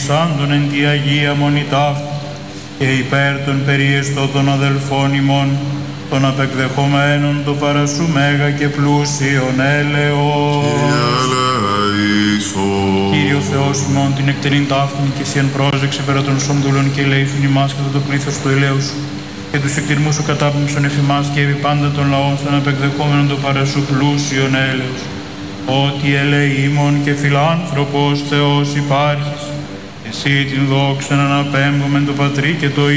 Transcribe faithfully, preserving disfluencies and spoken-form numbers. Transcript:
ελεησάντων εν τη Αγία Μονή ταύτη, και υπέρ των περιεστώτων αδελφών ημών, των απεκδεχομένων το παρασού μέγα και πλούσιον έλεος. Κύριο Θεός ημών, την εκτενήν ταύτην και εσύ εν πρόσδεξη πέρα των σωμδούλων και ελέησον ημάς κατά το πλήθος του ελέους σου, και τους εκτιμούς σου κατάπνιψον εφημάς και επί πάντα των λαών των απεκδεχόμενων το παρασού πλούσιον έλεος. Ότι ελεήμων και φιλάνθρωπος Θεός υπάρχεις, εσύ την δόξα να αναπέμπομεν το Πατρί και το